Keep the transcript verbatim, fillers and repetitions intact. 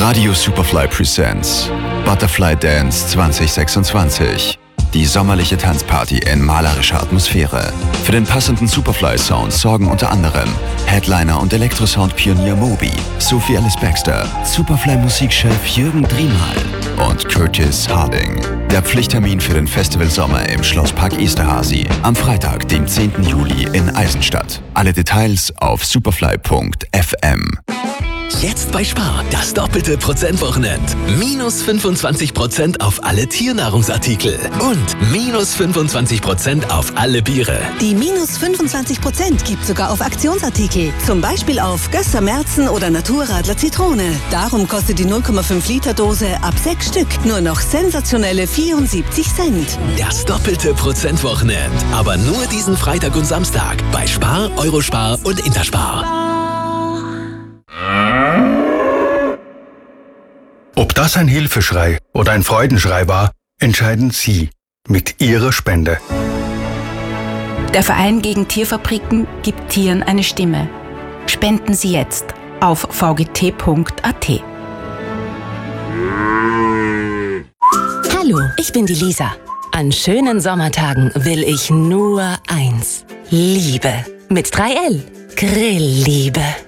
Radio Superfly Presents Butterfly Dance zwanzig sechsundzwanzig. Die sommerliche Tanzparty in malerischer Atmosphäre. Für den passenden Superfly-Sound sorgen unter anderem Headliner und Elektrosound-Pionier Moby, Sophie Alice Baxter, Superfly-Musikchef Jürgen Driemal und Curtis Harding. Der Pflichttermin für den Festivalsommer im Schlosspark Esterhazy am Freitag, dem zehnten Juli in Eisenstadt. Alle Details auf superfly punkt f m. Jetzt bei Spar, das doppelte Prozentwochenend. Minus fünfundzwanzig Prozent auf alle Tiernahrungsartikel und minus fünfundzwanzig Prozent auf alle Biere. Die minus fünfundzwanzig Prozent gibt sogar auf Aktionsartikel. Zum Beispiel auf Gösser Märzen oder Naturradler Zitrone. Darum kostet die null Komma fünf Liter Dose ab sechs Stück nur noch sensationelle vierundsiebzig Cent. Das doppelte Prozentwochenend. Aber nur diesen Freitag und Samstag bei Spar, Eurospar und Interspar. Ob das ein Hilfeschrei oder ein Freudenschrei war, entscheiden Sie mit Ihrer Spende. Der Verein gegen Tierfabriken gibt Tieren eine Stimme. Spenden Sie jetzt auf v g t punkt a t. Hallo, ich bin die Lisa. An schönen Sommertagen will ich nur eins. Liebe. Mit drei L. Grillliebe.